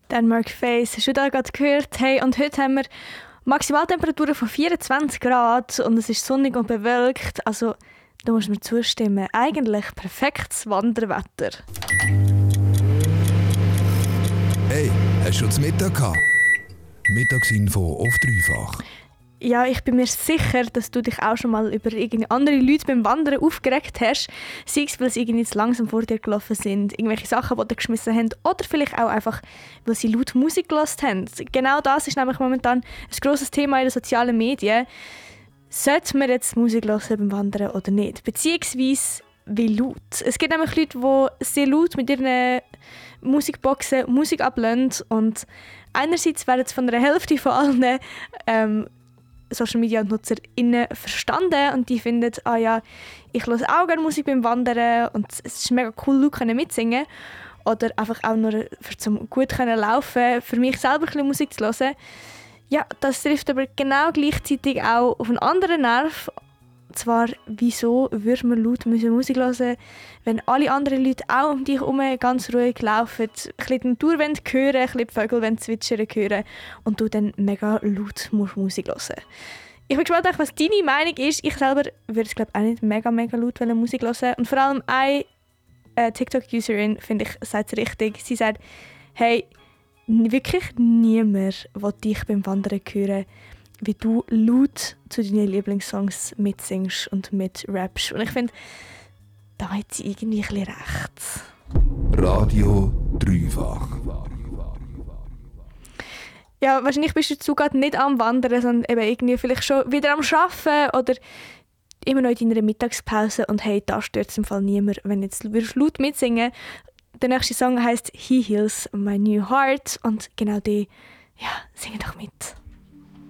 Denmark Face, hast du da gerade gehört? Hey, und heute haben wir Maximaltemperaturen von 24 Grad und es ist sonnig und bewölkt. Also, da musst du mir zustimmen. Eigentlich perfektes Wanderwetter. Hey, hast du schon zu Mittag gehabt? Mittagsinfo auf dreifach. Ja, ich bin mir sicher, dass du dich auch schon mal über irgendwie andere Leute beim Wandern aufgeregt hast. Sei es, weil sie irgendwie zu langsam vor dir gelaufen sind, irgendwelche Sachen, die sie geschmissen haben, oder vielleicht auch einfach, weil sie laut Musik gehört haben. Genau das ist nämlich momentan ein grosses Thema in den sozialen Medien. Sollte man jetzt Musik hören beim Wandern oder nicht? Beziehungsweise wie laut? Es gibt nämlich Leute, die sehr laut mit ihren Musikboxen Musik ablösen und einerseits werden es von einer Hälfte von allen Social Media NutzerInnen verstanden und die finden, ich höre auch gerne Musik beim Wandern und es ist mega cool, laut mitsingen oder einfach auch nur zum gut laufen, für mich selber ein bisschen Musik zu hören. Ja, das trifft aber genau gleichzeitig auch auf einen anderen Nerv. Und zwar, wieso würde man laut Musik hören, wenn alle anderen Leute auch um dich herum ganz ruhig laufen, ein bisschen die Natur hören, ein bisschen die Vögel zwitschern hören und du dann mega laut Musik hören. Ich bin gespannt, was deine Meinung ist. Ich selber würde es auch nicht mega laut Musik hören. Und vor allem eine TikTok-Userin, finde ich, sagt es richtig. Sie sagt, hey, wirklich niemand will dich beim Wandern hören, wie du laut zu deinen Lieblingssongs mitsingst und mitrappst. Und ich finde, da hat sie irgendwie ein bisschen recht. Radio dreifach. Ja, wahrscheinlich bist du dazu gerade nicht am Wandern, sondern eben irgendwie vielleicht schon wieder am Arbeiten oder immer noch in deiner Mittagspause und hey, da stört es im Fall niemand, wenn jetzt laut mitsingen. Der nächste Song heisst «He Heals My New Heart» und genau die, ja, singen doch mit.